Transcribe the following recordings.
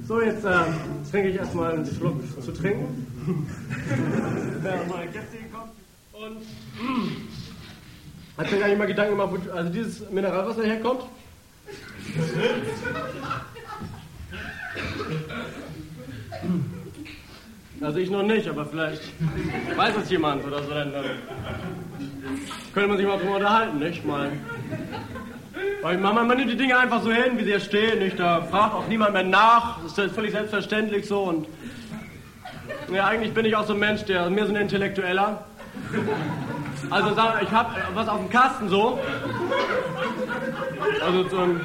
So, jetzt trinke ich erstmal einen Schluck zu trinken. Während meine Gäste hier kommen. Und hat mir gar nicht mal Gedanken gemacht, wo also dieses Mineralwasser herkommt. Also ich noch nicht, aber vielleicht weiß es jemand oder so. Dann könnte man sich mal drüber unterhalten, nicht? Weil man nimmt die Dinge einfach so hin, wie sie hier stehen, nicht? Da fragt auch niemand mehr nach. Das ist völlig selbstverständlich so. Und ja, eigentlich bin ich auch so ein Mensch, der mehr so ein Intellektueller. Also ich habe was auf dem Kasten so. Also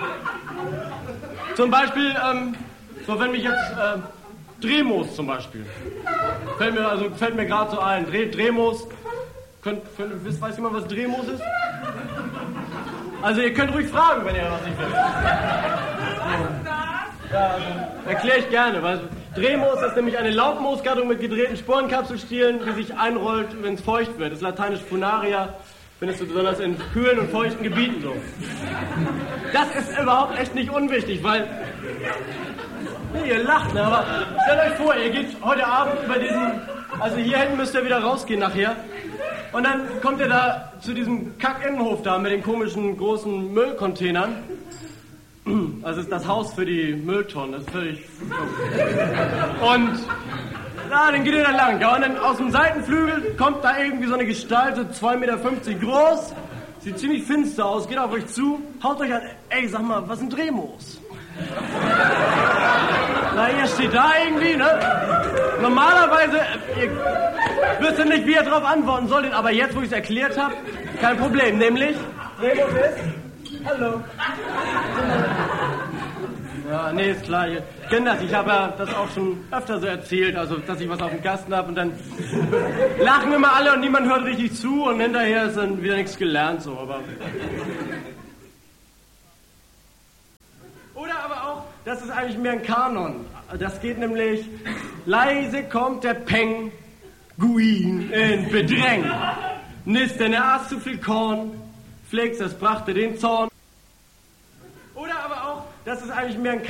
zum Beispiel, so wenn mich jetzt Drehmoos zum Beispiel. Fällt mir gerade so ein. Drehmoos. Weiß jemand, was Drehmoos ist? Also ihr könnt ruhig fragen, wenn ihr was nicht wisst. Ja, also, erkläre ich gerne. Weil Drehmoos ist nämlich eine Laubmoosgattung mit gedrehten Sporenkapselstielen, die sich einrollt, wenn es feucht wird. Das ist lateinisch Funaria. Findest du besonders in kühlen und feuchten Gebieten so. Das ist überhaupt echt nicht unwichtig, weil... Nee, ihr lacht, ne? Aber stellt euch vor, ihr geht heute Abend über diesen... Also hier hinten müsst ihr wieder rausgehen nachher. Und dann kommt ihr da zu diesem Kack-Innenhof da mit den komischen großen Müllcontainern. Also ist das Haus für die Mülltonnen, das ist völlig... Und dann geht ihr da lang, ja, und dann aus dem Seitenflügel kommt da irgendwie so eine Gestalt, so 2,50 Meter groß, sieht ziemlich finster aus, geht auf euch zu, haut euch an, ey, sag mal, was ist ein Drehmoos? Na, ihr steht da irgendwie, ne? Normalerweise, ihr wisst nicht, wie ihr drauf antworten solltet, aber jetzt, wo ich es erklärt habe, kein Problem, nämlich, Drehmoos ist, hallo. Ja, nee, ist klar, ich kenne das, ich habe ja das auch schon öfter so erzählt, also, dass ich was auf dem Kasten habe und dann lachen immer alle und niemand hört richtig zu und hinterher ist dann wieder nichts gelernt, so, aber... Oder aber auch, das ist eigentlich mehr ein Kanon. Das geht nämlich, leise kommt der Penguin in Bedräng. Nisst denn er aß zu viel Korn, pflegst, das brachte den Zorn. Oder aber auch, das ist eigentlich mehr ein Kanon.